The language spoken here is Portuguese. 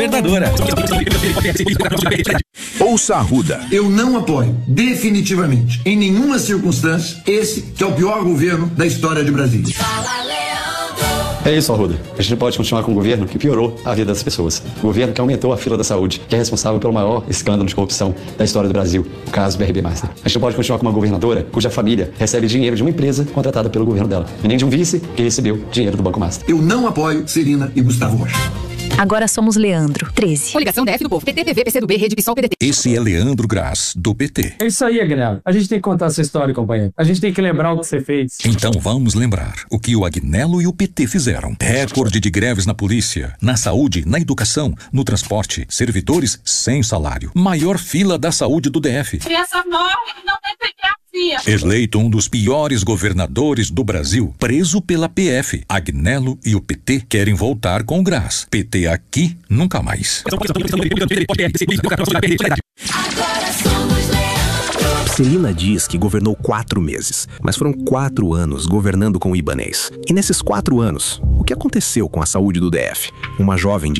Governadora. Ouça a Arruda. Eu não apoio, definitivamente, em nenhuma circunstância, esse que é o pior governo da história de Brasília. É isso, Arruda. A gente não pode continuar com um governo que piorou a vida das pessoas. Um governo que aumentou a fila da saúde, que é responsável pelo maior escândalo de corrupção da história do Brasil, o caso BRB Master. A gente não pode continuar com uma governadora cuja família recebe dinheiro de uma empresa contratada pelo governo dela, e nem de um vice que recebeu dinheiro do Banco Master. Eu não apoio Serina e Gustavo Rocha. Agora somos Leandro, 13. Coligação DF do Povo, PT, PV, PCdoB, Rede PSOL, PDT. Esse é Leandro Graz, do PT. É isso aí, Agnello. A gente tem que contar essa história, companheiro. A gente tem que lembrar o que você fez. Então vamos lembrar o que o Agnello e o PT fizeram. Recorde de greves na polícia, na saúde, na educação, no transporte, servidores sem salário. Maior fila da saúde do DF. Criança morre e não tem pediatria. Eleito um dos piores governadores do Brasil, preso pela PF. Agnello e o PT querem voltar com o Graz. PT aqui, nunca mais. Celina diz que governou 4 meses, mas foram 4 anos governando com o Ibanez. E nesses 4 anos, o que aconteceu com a saúde do DF? Uma jovem de